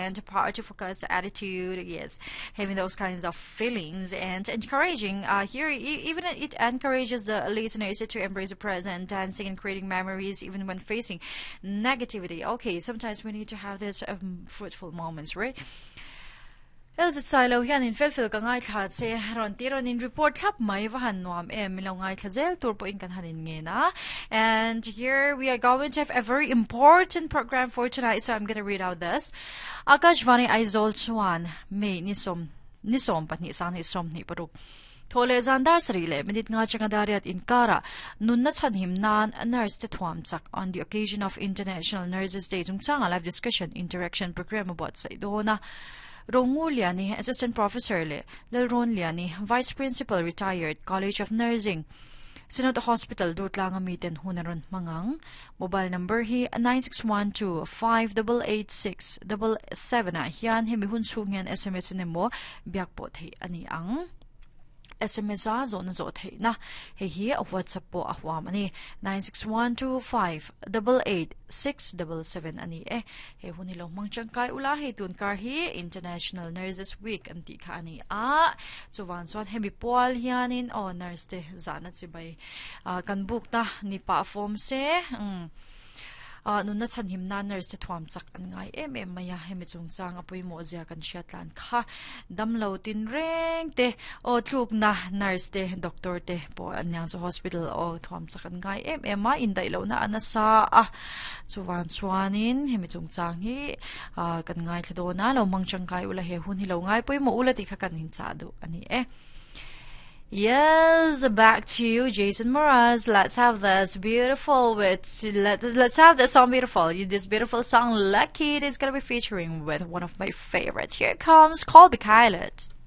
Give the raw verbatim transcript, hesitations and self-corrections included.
and party focused attitude. Yes, having those kinds of feelings and encouraging. Uh, here, e- even it encourages the listeners to embrace the present, dancing and creating memories even when facing negativity. Okay, sometimes we need to have these um, fruitful moments, right? Elzit Silo yan in Phil ka ngay tlat se ron tiron in report tap may vahan nuam em milaw ngay tlazel turpo in kan hanin ngena. And here we are going to have a very important program for tonight, so I'm gonna read out this. Akashvani Aizol Swan may nisom nisom pat ni san nisom ni paruk. Tole zandar sarile medit nga changa dariat in kara nun na chanhim nan a nurse te tuam chak on the occasion of International Nurses Day tung changa live discussion interaction program about sa idona. Rongu Liani, Assistant Professor Le, Lelron Liani, Vice Principal Retired, College of Nursing. Sinod Hospital, dut lang amitin hunaron mangang. Mobile number hi nine six one two, five eight eight six, seven seven. Yan himihun sungyan S M S nimo, biyak po hi ani ang S M S a zo na zo thay na he hi a WhatsApp po ahwa mani nine six one two five eight eight six seven seven ani eh he hunilo mangchangkai ulahi tun kar hi International Nurses Week anti ka ani a chuwan swan hemi pol hianin o nurse te zanat sibay uh, kan book na ni pa form se um, Uh, nun na chanhim na nurse te thuam chak an ngai em em maya hemi chung chang apoi mo zia kan shiatlan kha damlo tin reng te o tluk na nurse te doctor te po anyang so hospital o thuam chak an ngai em em ma in dailo na anasa a chuwan swanin hemi chung chang hi uh, kan ngai thdo na lo mangchang kai ula he hun hi lo ngai poi mo ula ti kha kan hin cha du ani e. Yes, back to you, Jason Mraz. Let's have this beautiful with let, let's have this song beautiful. This beautiful song Lucky it is gonna be featuring with one of my favorite. Here it comes, Colby Pilot.